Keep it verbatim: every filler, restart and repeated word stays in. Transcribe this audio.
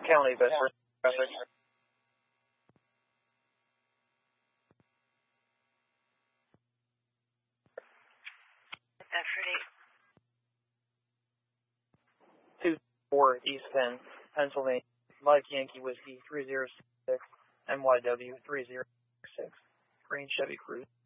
County Bedford traffic. Bedford eight. two four East Penn, Pennsylvania. Mike Yankee Whiskey three zero six, M Y W three zero six. Green Chevy Cruze.